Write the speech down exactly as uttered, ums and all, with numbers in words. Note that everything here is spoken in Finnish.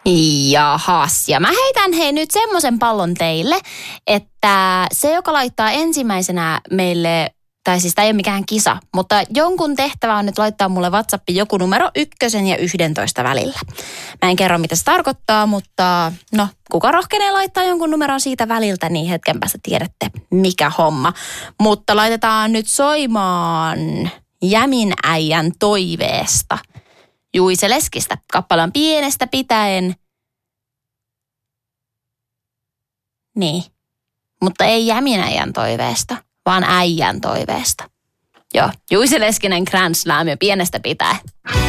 Jahas, ja mä heitän hei nyt semmoisen pallon teille, että se, joka laittaa ensimmäisenä meille, tai siis tämä ei ole mikään kisa, mutta jonkun tehtävä on nyt laittaa mulle WhatsAppiin joku numero ykkösen ja yhdentoista välillä. Mä en kerro, mitä se tarkoittaa, mutta no, kuka rohkenee laittaa jonkun numeron siitä väliltä, niin hetken päästä tiedätte, mikä homma. Mutta laitetaan nyt soimaan Jämin äijän toiveesta. Juise Leskistä. Kappale on pienestä pitäen. Niin. Mutta ei Jämin äijän toiveesta, vaan äijän toiveesta. Joo, Juise Leskinen Grand Slam ja pienestä pitäen.